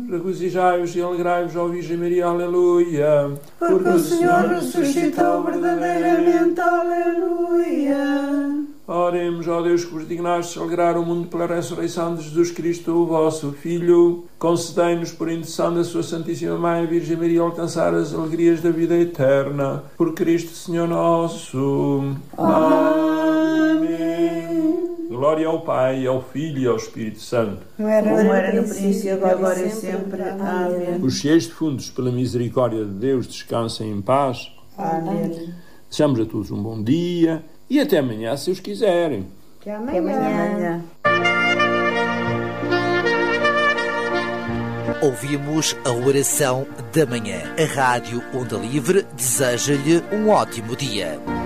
Regozijai-vos e alegrai-vos, ó Virgem Maria, aleluia. Porque o Senhor ressuscitou verdadeiramente, aleluia. Oremos, ó Deus, que vos dignastes alegrar o mundo pela ressurreição de Jesus Cristo, o vosso Filho. Concedei-nos, por intercessão da sua Santíssima Mãe, a Virgem Maria, alcançar as alegrias da vida eterna. Por Cristo, Senhor nosso. Amém. Glória ao Pai, ao Filho e ao Espírito Santo. Como era no princípio, agora e sempre. Amém. Os cheios de fundos, pela misericórdia de Deus, descansem em paz. Amém. Desejamos a todos um bom dia e até amanhã, se os quiserem. Até amanhã. Ouvimos a oração da manhã. A Rádio Onda Livre deseja-lhe um ótimo dia.